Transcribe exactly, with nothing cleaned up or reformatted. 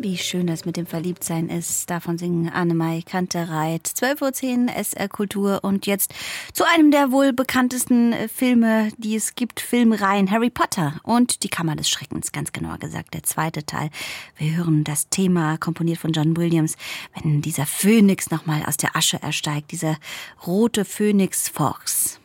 Wie schön das mit dem Verliebtsein ist. Davon singen Annemai Kantereit. zwölf Uhr zehn S R Kultur. Und jetzt zu einem der wohl bekanntesten Filme, die es gibt, Filmreihen Harry Potter und die Kammer des Schreckens, ganz genauer gesagt, der zweite Teil. Wir hören das Thema, komponiert von John Williams, wenn dieser Phönix nochmal aus der Asche ersteigt, dieser rote Phönix Fawkes.